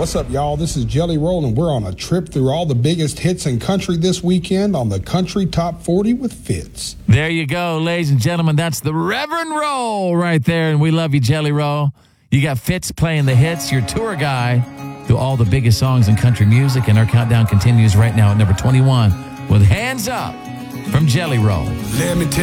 What's up, y'all? This is Jelly Roll, and we're on a trip through all the biggest hits in country this weekend on the Country Top 40 with Fitz. There you go, ladies and gentlemen. That's the Reverend Roll right there, and we love you, Jelly Roll. You got Fitz playing the hits, your tour guide through all the biggest songs in country music, and our countdown continues right now at number 21 with Hands Up from Jelly Roll. Let me tell